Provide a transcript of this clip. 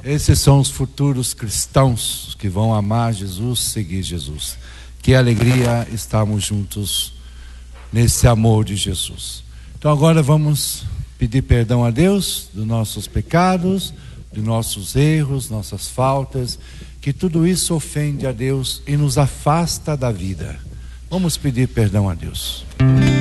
Esses são os futuros cristãos que vão amar Jesus, seguir Jesus. Que alegria estarmos juntos nesse amor de Jesus. Então agora vamos pedir perdão a Deus dos nossos pecados, dos nossos erros, nossas faltas, que tudo isso ofende a Deus e nos afasta da vida. Vamos pedir perdão a Deus.